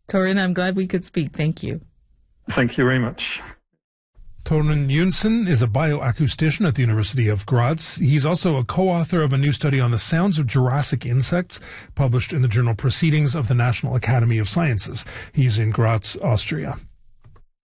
Torun, I'm glad we could speak. Thank you. Thank you very much. Torun Jonsson is a bioacoustician at the University of Graz. He's also a co-author of a new study on the sounds of Jurassic insects, published in the journal Proceedings of the National Academy of Sciences. He's in Graz, Austria.